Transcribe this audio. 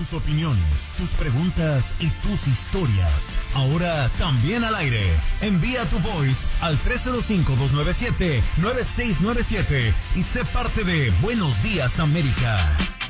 Tus opiniones, tus preguntas y tus historias. Ahora también al aire. Envía tu voice al 305-297-9697 y sé parte de Buenos Días América.